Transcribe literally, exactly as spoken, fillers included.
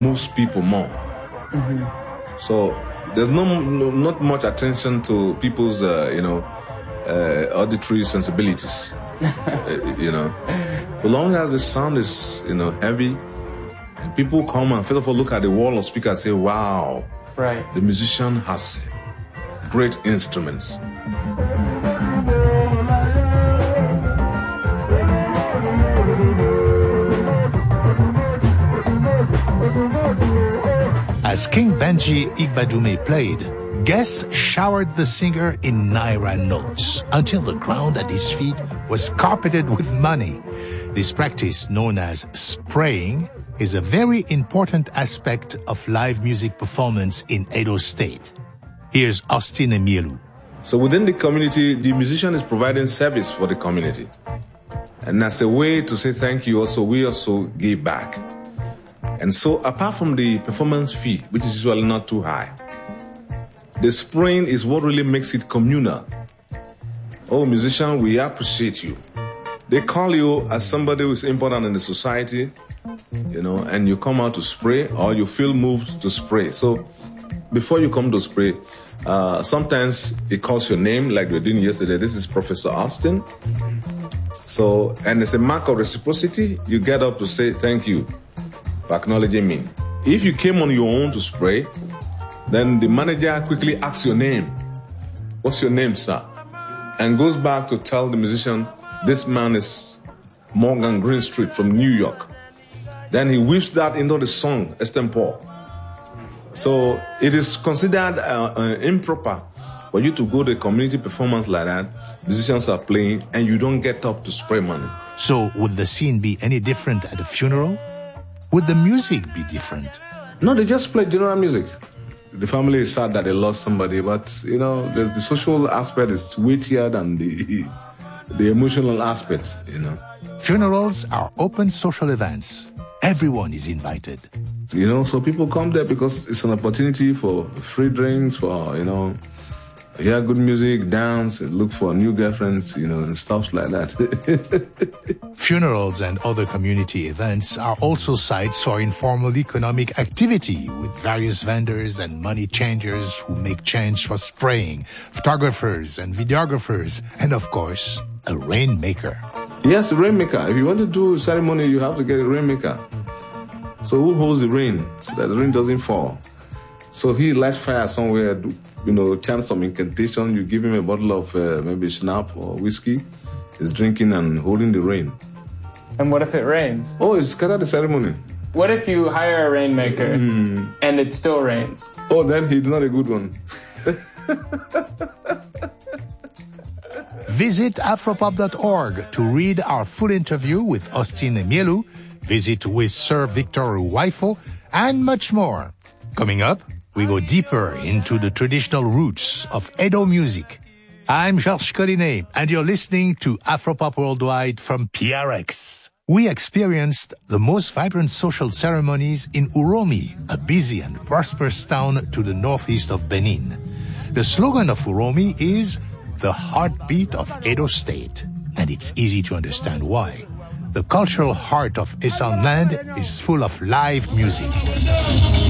moves people more. Mm-hmm. So there's no, no not much attention to people's, uh, you know, uh, auditory sensibilities. uh, you know, as long as the sound is, you know, heavy, and people come and first of all look at the wall of speakers and say, "Wow, right, the musician has great instruments." As King Benji Igbadume played, guests showered the singer in naira notes until the ground at his feet was carpeted with money. This practice, known as spraying, is a very important aspect of live music performance in Edo State. Here's Austin Emielu. So within the community, the musician is providing service for the community. And as a way to say thank you, also we also give back. And so apart from the performance fee, which is usually not too high, the spraying is what really makes it communal. Oh, musician, we appreciate you. They call you as somebody who is important in the society, you know, and you come out to spray or you feel moved to spray. So before you come to spray, uh, sometimes it calls your name like we were doing yesterday. This is Professor Austin. So, and it's a mark of reciprocity. You get up to say thank you for acknowledging me. If you came on your own to spray, then the manager quickly asks your name. What's your name, sir? And goes back to tell the musician, this man is Morgan Greenstreet from New York. Then he weaves that into the song, extempore. So it is considered uh, uh, improper for you to go to a community performance like that. Musicians are playing and you don't get up to spray money. So would the scene be any different at a funeral? Would the music be different? No, they just play general music. The family is sad that they lost somebody, but, you know, the, the social aspect is weightier than the, the emotional aspect, you know. Funerals are open social events. Everyone is invited. You know, so people come there because it's an opportunity for free drinks, for, you know, hear good music, dance, look for new girlfriends, you know, and stuff like that. Funerals and other community events are also sites for informal economic activity with various vendors and money changers who make change for spraying, photographers and videographers, and of course, a rainmaker. Yes, a rainmaker. If you want to do a ceremony, you have to get a rainmaker. So who holds the rain so that the rain doesn't fall? So he lights fire somewhere, you know, chant some incantation. You give him a bottle of uh, maybe schnapps or whiskey. He's drinking and holding the rain. And what if it rains? Oh, it's scattered the ceremony. What if you hire a rainmaker mm. and it still rains? Oh, then he's not a good one. Visit afropop dot org to read our full interview with Austin Emielu, visit with Sir Victor Uwaifo, and much more. Coming up, we go deeper into the traditional roots of Edo music. I'm Georges Collinet, and you're listening to Afropop Worldwide from P R X. We experienced the most vibrant social ceremonies in Uromi, a busy and prosperous town to the northeast of Benin. The slogan of Uromi is the heartbeat of Edo State, and it's easy to understand why. The cultural heart of Esan land is full of live music.